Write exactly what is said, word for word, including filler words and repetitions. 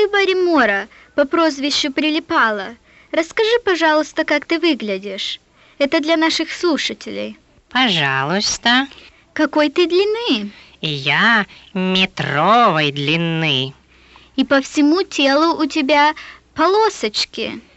рыба ремора по прозвищу Прилипала. Расскажи, пожалуйста, как ты выглядишь. Это для наших слушателей. Пожалуйста. Какой ты длины? Я метровой длины. И по всему телу у тебя полосочки.